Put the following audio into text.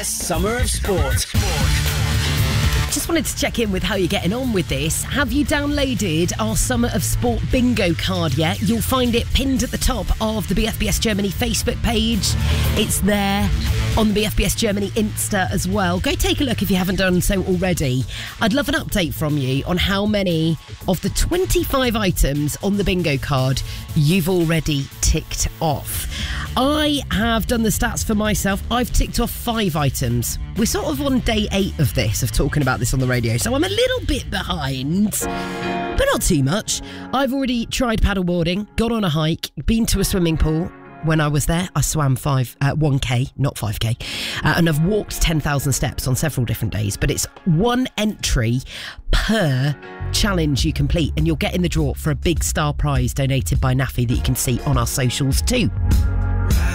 Summer of Sport. Just wanted to check in with how you're getting on with this. Have you downloaded our Summer of Sport bingo card yet? You'll find it pinned at the top of the BFBS Germany Facebook page. It's there on the BFBS Germany Insta as well. Go take a look if you haven't done so already. I'd love an update from you on how many of the 25 items on the bingo card you've already ticked off. I have done the stats for myself. I've ticked off 5 items. We're sort of on day 8 of this, of talking about this on the radio, so I'm a little bit behind, but not too much. I've already tried paddleboarding, gone on a hike, been to a swimming pool. When I was there, I swam 1k, not 5k, and I've walked 10,000 steps on several different days, but it's 1 entry per challenge you complete, and you'll get in the draw for a big star prize donated by NAFI that you can see on our socials too.